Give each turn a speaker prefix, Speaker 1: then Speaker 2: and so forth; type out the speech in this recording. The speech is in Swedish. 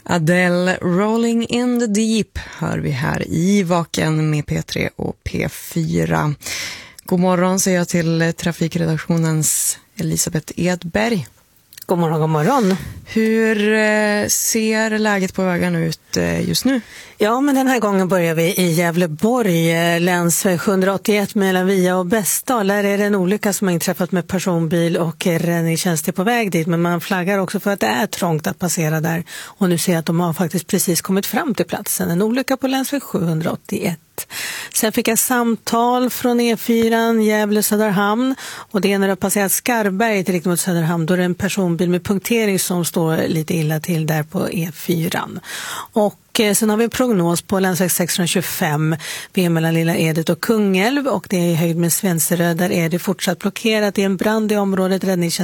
Speaker 1: Adele, Rolling in the Deep hör vi här i Vaken med P3 och P4. God morgon säger jag till trafikredaktionens Elisabeth Edberg.
Speaker 2: God morgon, god morgon.
Speaker 1: Hur ser läget på vägen ut just nu?
Speaker 2: Ja, men den här gången börjar vi i Gävleborg, länsväg 781 mellan Via och Bästdal. Där är det en olycka som har inträffat med personbil och räddningstjänst är på väg dit. Men man flaggar också för att det är trångt att passera där. Och nu ser jag att de har faktiskt precis kommit fram till platsen. En olycka på länsväg 781. Sen fick jag samtal från E4, Gävle-Söderhamn, och det är när det har passerat Skarberg till riktigt mot Söderhamn. Då är det en personbil med punktering som står lite illa till där på E4. Och sen har vi en prognos på länsväg 625 mellan Lilla Edet och Kungälv, och det är i höjd med Svenseröd. Där är det fortsatt blockerat i en brand i området. Räddningstjänst